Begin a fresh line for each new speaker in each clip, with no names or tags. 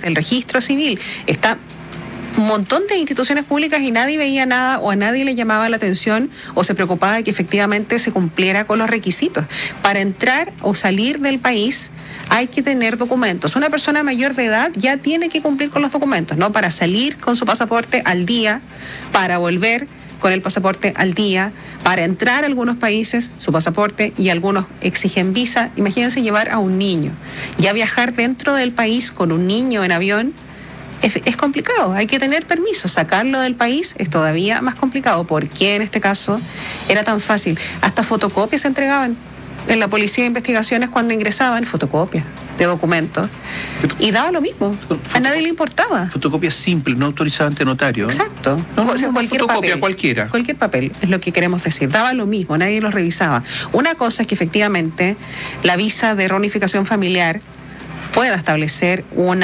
el registro civil, está un montón de instituciones públicas y nadie veía nada o a nadie le llamaba la atención o se preocupaba de que efectivamente se cumpliera con los requisitos. Para entrar o salir del país hay que tener documentos. Una persona mayor de edad ya tiene que cumplir con los documentos, ¿no? Para salir con su pasaporte al día, para volver con el pasaporte al día, para entrar a algunos países su pasaporte y algunos exigen visa. Imagínense llevar a un niño. Ya viajar dentro del país con un niño en avión es complicado, hay que tener permiso. Sacarlo del país es todavía más complicado. ¿Por qué en este caso era tan fácil? Hasta fotocopias se entregaban en la Policía de Investigaciones cuando ingresaban, fotocopias de documentos, y daba lo mismo, a nadie le importaba.
Fotocopias simples, no autorizadas ante notario.
Exacto.
O sea, cualquier fotocopia, papel, cualquiera.
Cualquier papel, es lo que queremos decir. Daba lo mismo, nadie los revisaba. Una cosa es que efectivamente la visa de reunificación familiar pueda establecer un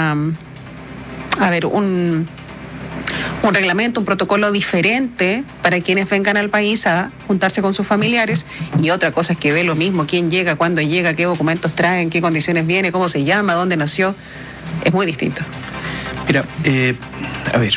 reglamento, un protocolo diferente para quienes vengan al país a juntarse con sus familiares, y otra cosa es que dé lo mismo quién llega, cuándo llega, qué documentos traen, qué condiciones viene, cómo se llama, dónde nació. Es muy distinto.
Mira, a ver,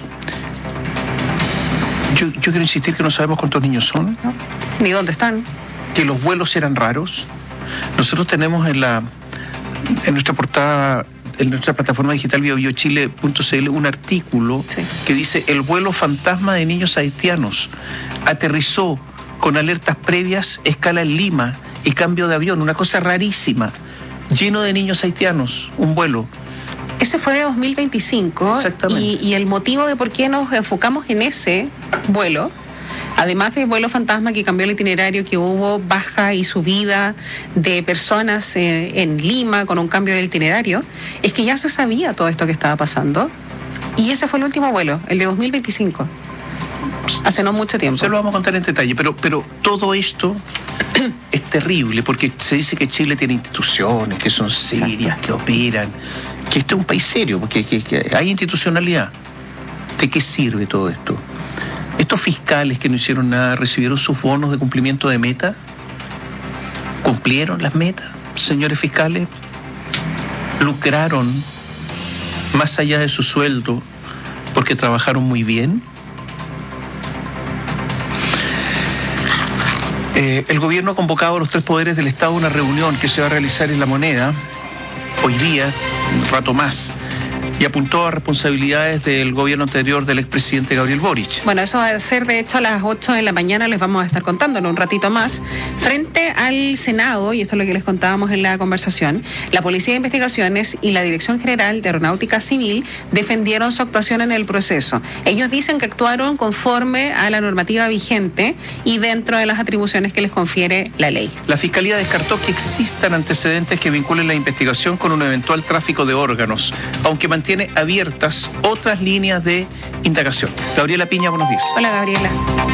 yo quiero insistir que no sabemos cuántos niños son.
¿No? Ni dónde están.
Que los vuelos eran raros. Nosotros tenemos en nuestra portada, en nuestra plataforma digital biobiochile.cl, un artículo que dice: el vuelo fantasma de niños haitianos aterrizó con alertas previas, escala en Lima y cambio de avión, una cosa rarísima, lleno de niños haitianos, un vuelo.
Ese fue de 2025.
Exactamente.
Y el motivo de por qué nos enfocamos en ese vuelo, además del vuelo fantasma que cambió el itinerario, que hubo baja y subida de personas en Lima con un cambio del itinerario, es que ya se sabía todo esto que estaba pasando. Y ese fue el último vuelo, el de 2025. Hace no mucho tiempo.
Se lo vamos a contar en detalle, pero todo esto es terrible, porque se dice que Chile tiene instituciones que son serias, que operan, que este es un país serio, porque que hay institucionalidad. ¿De qué sirve todo esto? Estos fiscales que no hicieron nada, ¿recibieron sus bonos de cumplimiento de meta? ¿Cumplieron las metas, señores fiscales? ¿Lucraron más allá de su sueldo porque trabajaron muy bien? El gobierno ha convocado a los tres poderes del Estado a una reunión que se va a realizar en La Moneda hoy día, un rato más, y apuntó a responsabilidades del gobierno anterior del expresidente Gabriel Boric.
Bueno, eso va a ser de hecho a las 8 de la mañana, les vamos a estar contando en un ratito más. Frente al Senado, y esto es lo que les contábamos en la conversación, la Policía de Investigaciones y la Dirección General de Aeronáutica Civil defendieron su actuación en el proceso. Ellos dicen que actuaron conforme a la normativa vigente y dentro de las atribuciones que les confiere la ley.
La Fiscalía descartó que existan antecedentes que vinculen la investigación con un eventual tráfico de órganos, aunque mantiene abiertas otras líneas de indagación. Gabriela Piña, buenos días.
Hola, Gabriela.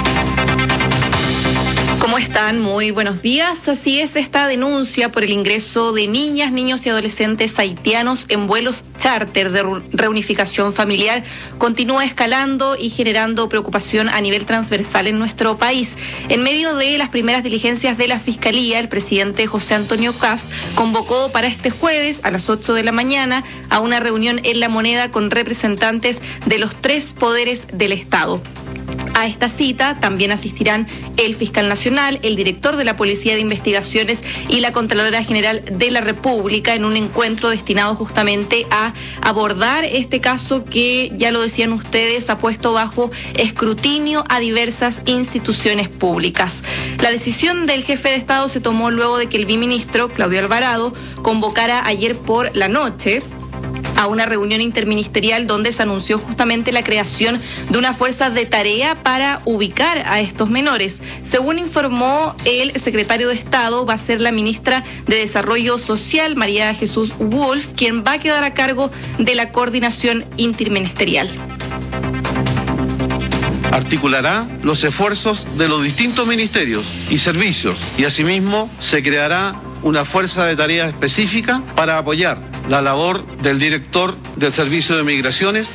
¿Cómo están? Muy buenos días. Así es, esta denuncia por el ingreso de niñas, niños y adolescentes haitianos en vuelos charter de reunificación familiar continúa escalando y generando preocupación a nivel transversal en nuestro país. En medio de las primeras diligencias de la Fiscalía, el presidente José Antonio Kast convocó para este jueves a las 8 de la mañana a una reunión en La Moneda con representantes de los tres poderes del Estado. A esta cita también asistirán el fiscal nacional, el director de la Policía de Investigaciones y la Contralora General de la República en un encuentro destinado justamente a abordar este caso que, ya lo decían ustedes, ha puesto bajo escrutinio a diversas instituciones públicas. La decisión del jefe de Estado se tomó luego de que el biministro, Claudio Alvarado, convocara ayer por la noche a una reunión interministerial donde se anunció justamente la creación de una fuerza de tarea para ubicar a estos menores. Según informó el secretario de Estado, va a ser la ministra de Desarrollo Social, María Jesús Wolf, quien va a quedar a cargo de la coordinación interministerial.
Articulará los esfuerzos de los distintos ministerios y servicios y asimismo se creará una fuerza de tarea específica para apoyar la labor del director del Servicio de Migraciones.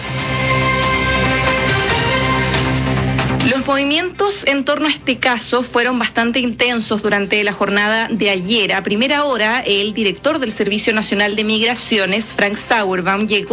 Los movimientos en torno a este caso fueron bastante intensos durante la jornada de ayer. A primera hora, el director del Servicio Nacional de Migraciones, Frank Sauerbaum, llegó